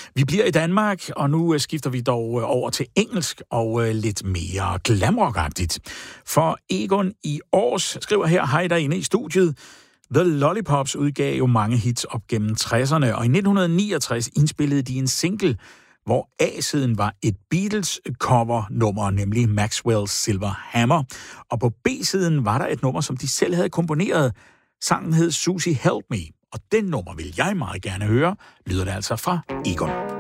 Vi bliver i Danmark, og nu skifter vi dog over til engelsk og lidt mere glamrockagtigt. For Egon i Aars skriver her, hej derinde i studiet. The Lollipops udgav jo mange hits op gennem 60'erne, og i 1969 indspillede de en single, hvor A-siden var et Beatles-cover-nummer, nemlig Maxwell's Silver Hammer. Og på B-siden var der et nummer, som de selv havde komponeret. Sangen hed Susie Help Me, og den nummer vil jeg meget gerne høre, lyder det altså fra Egon.